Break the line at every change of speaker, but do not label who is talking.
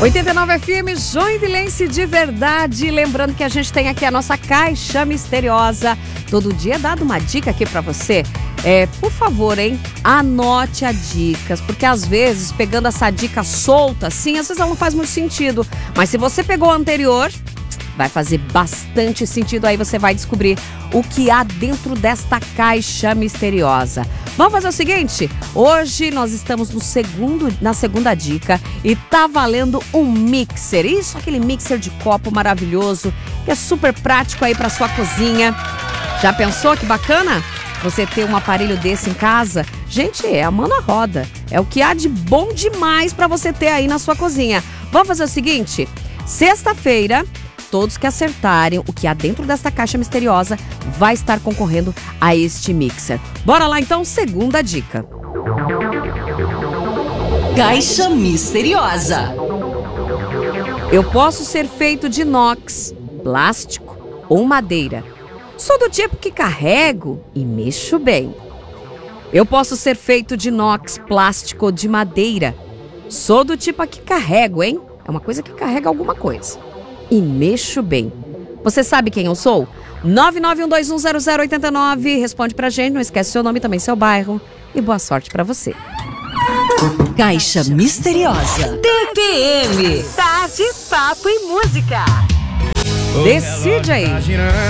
89 FM, Joinvilense de verdade. Lembrando que a gente tem aqui a nossa caixa misteriosa. Todo dia é dado uma dica aqui pra você. Por favor, hein? Anote as dicas, porque às vezes, pegando essa dica solta, assim, às vezes ela não faz muito sentido. Mas se você pegou a anterior, vai fazer bastante sentido. Aí você vai descobrir o que há dentro desta caixa misteriosa. Vamos fazer o seguinte, hoje nós estamos na segunda dica e tá valendo um mixer. Isso, aquele mixer de copo maravilhoso, que é super prático aí pra sua cozinha. Já pensou que bacana? Você ter um aparelho desse em casa? Gente, é a mão na roda. É o que há de bom demais pra você ter aí na sua cozinha. Vamos fazer o seguinte, sexta-feira, todos que acertarem o que há dentro desta caixa misteriosa vai estar concorrendo a este mixer. Bora lá então, segunda dica.
Caixa misteriosa.
Eu posso ser feito de inox, plástico ou madeira. Sou do tipo que carrego e mexo bem. Eu posso ser feito de inox, plástico ou de madeira. Sou do tipo que carrego, hein? É uma coisa que carrega alguma coisa. E mexo bem. Você sabe quem eu sou? 991210089. Responde pra gente, não esquece seu nome e também seu bairro. E boa sorte pra você.
Caixa misteriosa.
TPM. Tarde, papo e música.
Decide aí.